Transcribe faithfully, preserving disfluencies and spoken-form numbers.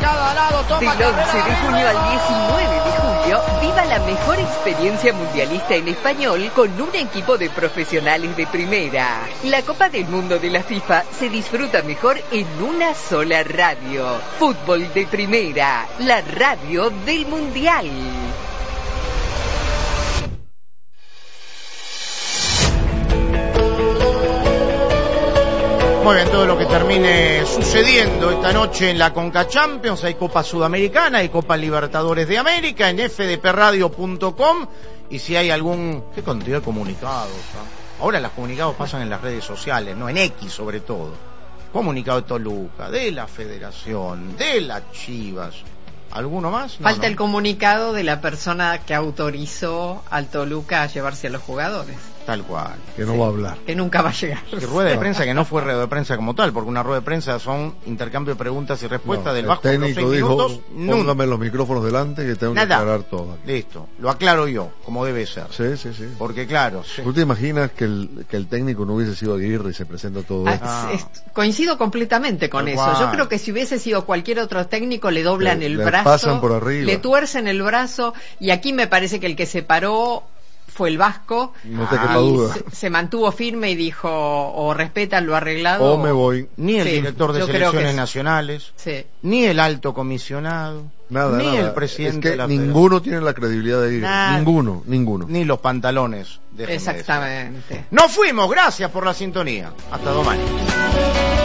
cada lado, toma Del once de junio al diecinueve de julio, viva la mejor experiencia mundialista en español con un equipo de profesionales de primera. La Copa del Mundo de la FIFA se disfruta mejor en una sola radio. Fútbol de Primera, la radio del Mundial. Muy bien, todo lo que termine sucediendo esta noche en la Conca Champions, hay Copa Sudamericana, hay Copa Libertadores de América, en f d p radio punto com, y si hay algún... ¿Qué cantidad de comunicados? ¿Ah? Ahora los comunicados pasan en las redes sociales, no en X sobre todo. Comunicado de Toluca, de la Federación, de las Chivas. ¿Alguno más? No, Falta no. el comunicado de la persona que autorizó al Toluca a llevarse a los jugadores. Tal cual. Que no Sí, va a hablar. Que nunca va a llegar. Y rueda de prensa que no fue rueda de prensa como tal, porque una rueda de prensa son intercambio de preguntas y respuestas No, del el bajo de los técnico seis dijo, minutos. Nunca. póngame los micrófonos delante que tengo Nada. que aclarar todo aquí. Listo, lo aclaro yo, como debe ser. Sí, sí, sí. Porque claro, sí. ¿Tú te imaginas que el, que el técnico no hubiese sido Aguirre y se presenta todo esto? Ah, Ah. es- coincido completamente con Tal eso. cual. Yo creo que si hubiese sido cualquier otro técnico le doblan Le- el le brazo, pasan por arriba. le tuercen el brazo, y aquí me parece que el que se paró fue el Vasco. No te Ah, quepa y duda. se, se mantuvo firme y dijo, o respetan lo arreglado O me voy. Ni el Sí, director de yo creo selecciones que sí. nacionales, Sí. ni el alto comisionado, Nada, ni nada. el presidente Es de que la ninguno tiene la credibilidad de Aguirre. Nada. Ninguno, ninguno. Federación, ni los pantalones. déjenme decir. Exactamente. Nos fuimos, gracias por la sintonía. Hasta domañana.